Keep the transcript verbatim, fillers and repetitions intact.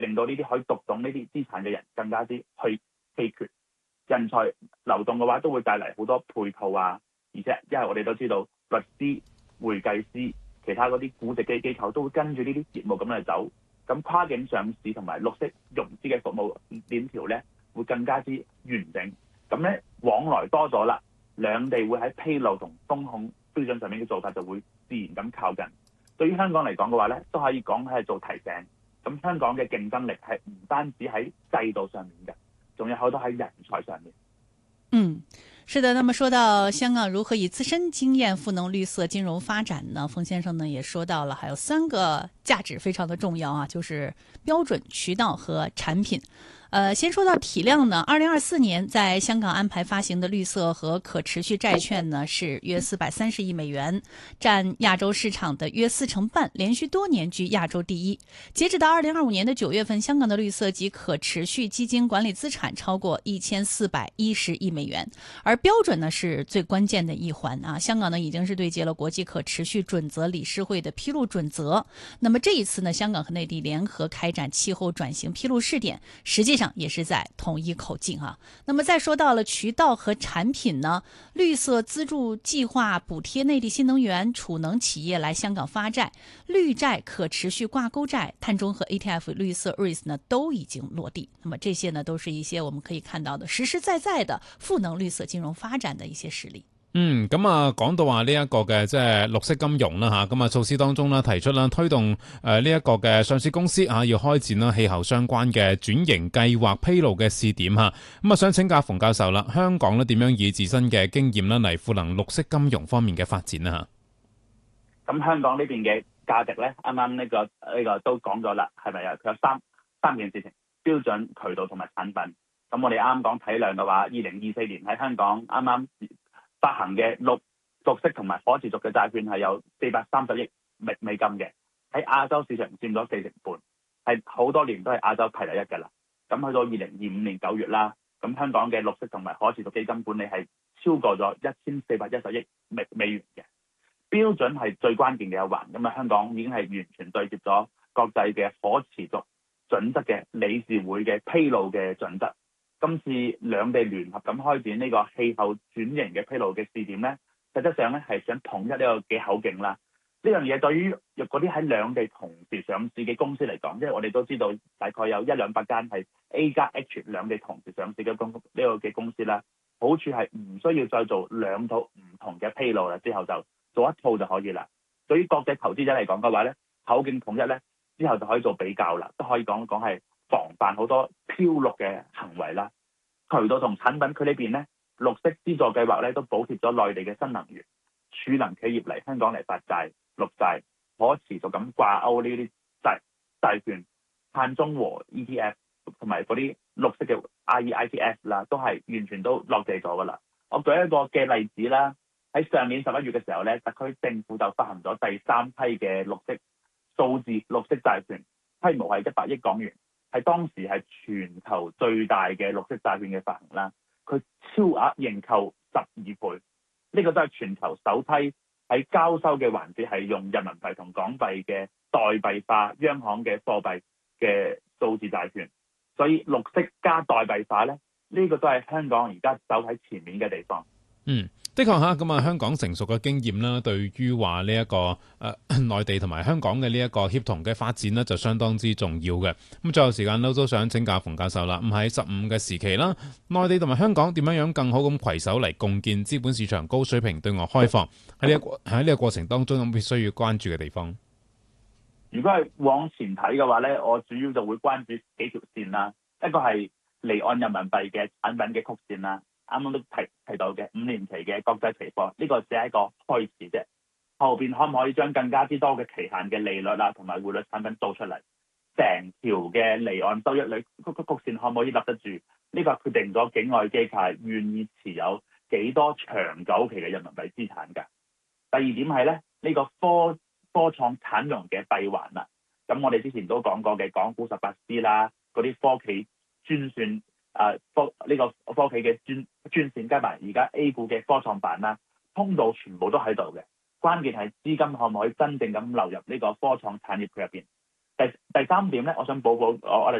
令到呢啲可以讀懂呢啲資產嘅人更加之去稀缺。人才流動嘅話，都會帶嚟好多配套啊，而且因為我哋都知道律師、會計師、其他嗰啲估值機機構都會跟住呢啲業務咁嚟走，咁跨境上市同埋綠色融資嘅服務鏈條咧會更加之完整。咁咧往來多咗啦，兩地會喺披露同風控標準上面嘅做法就會自然咁靠近。對於香港嚟講嘅話咧，都可以講係做提醒。咁香港嘅競爭力係唔單止喺制度上面嘅，仲有好多喺人才上面。 嗯，是的。那麼說到香港如何以自身經驗賦能綠色金融發展呢？馮先生呢也說到了，還有三個價值非常的重要啊，就是標準、渠道和產品。呃，先說到體量呢，二零二四年在香港安排發行的綠色和可持續債券呢是約四百三十億美元，佔亞洲市場的約四成半，連續多年居亞洲第一。截止到二零二五年的九月份，香港的綠色及可持續基金管理資產超過一千四百一十億美元，而標準呢是最關鍵的一環啊。香港呢已經是對接了國際可持續準則理事會的披露準則。那麼這一次呢，香港和內地聯合開展氣候轉型披露試點，實際上也是在同一口徑啊。那麼再說到了渠道和產品呢，綠色資助計劃補貼內地新能源儲能企業來香港發債，綠債可持續掛鈎債、碳中和 E T F 綠色 R E I S 呢都已經落地。那麼這些呢都是一些我們可以看到的實實在在的賦能綠色金融發展的一些實例。 嗯，咁啊，講到話呢一個嘅即係綠色金融啦吓，咁啊措施當中啦提出啦推動誒呢一個嘅上市公司吓要開展啦氣候相關嘅轉型計劃披露嘅試點吓，咁啊想請教馮教授啦，香港咧點樣以自身嘅經驗啦嚟賦能綠色金融方面嘅發展啊吓？咁香港呢邊嘅價值咧，啱啱呢個呢個都講咗啦，係咪啊？佢有三三件事情：標準、渠道同埋產品。咁我哋啱啱講體量嘅話，二零二四年喺香港啱啱發行嘅綠綠色同埋可持續嘅債券係有四百三十億美美金嘅，喺亞洲市場佔咗四成半，係好多年都係亞洲排第一嘅啦。咁去到二零二五年九月啦，咁香港嘅綠色同埋可持續基金管理係超過咗一千四百一十億美美元嘅。標準係最關鍵嘅一環，咁啊香港已經係完全對接咗國際嘅可持續準則嘅理事會嘅披露嘅準則。今次兩地聯合咁開展呢個氣候轉型嘅披露嘅試點咧，實質上咧係想統一呢個嘅口徑啦。呢樣嘢對於嗰啲喺兩地同時上市嘅公司嚟講，因為我哋都知道大概有一兩百間係 A 加 H 兩地同時上市嘅公呢個嘅公司啦，好處係唔需要再做兩套唔同嘅披露啦，之後就做一套就可以啦。對於國際投資者嚟講嘅話咧，口徑統一咧，之後就可以做比較啦，都可以講講係防範好多漂綠嘅行為啦。渠道同產品佢呢邊咧，綠色資助計劃咧都補貼咗內地嘅新能源儲能企業嚟香港嚟發債、綠債、可持續咁掛鈎呢啲債債券、碳中和 E T F 同埋嗰啲綠色嘅 I E I T F 啦，都係完全都落地咗噶啦。我舉一個嘅例子啦，喺上年十一月嘅時候咧，特區政府就發行咗第三批嘅綠色數字綠色債券，規模係一百億港元。係當時係全球最大嘅綠色債券嘅發行啦，佢超額認購十二倍，呢個都係全球首批喺交收嘅環節係用人民幣同港幣嘅代幣化央行嘅貨幣嘅數字債券，所以綠色加代幣化咧，呢個都係香港而家走喺前面嘅地方。 嗯。的確嚇，咁啊香港成熟嘅經驗啦，對於話呢一個誒、呃、內地同埋香港嘅呢一個協同嘅發展呢，就相當之重要嘅。咁最後時間都都想請教馮教授啦。咁喺十五嘅時期啦，內地同埋香港點樣樣更好咁攜手嚟共建資本市場高水平對外開放？喺呢一個喺呢個過程當中，有冇必須要關注嘅地方？ 如果係往前睇嘅話咧，我主要就會關注幾條線啦。一個係離岸人民幣嘅產品嘅曲線啦。啱啱都提提到嘅五年期嘅國際期貨，呢個只係一個開始啫。後邊可唔可以將更加之多嘅期限嘅利率啊，同埋匯率產品做出嚟？成條嘅離岸收益率曲曲曲線可唔可以立得住？呢個決定咗境外機構願意持有幾多長久期嘅人民幣資產㗎。第二點係咧，呢個科科創產融嘅閉環啦。咁我哋之前都講過嘅港股十八 C 啦，嗰啲科企專算。誒科呢個科企嘅專專線加埋而家 A 股嘅科創板啦，通道全部都喺度嘅。關鍵係資金可唔可以真正咁流入呢個科創產業佢入邊？ 第第三點咧，我想補補我我哋